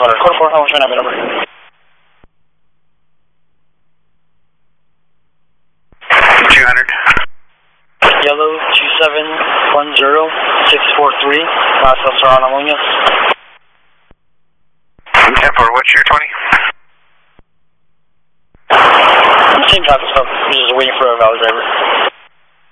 Code 4, how much my number? Yellow 2710643, Los Serrano Munoz. 10-4, what's your 20? Same type of stuff, just waiting for a valid driver.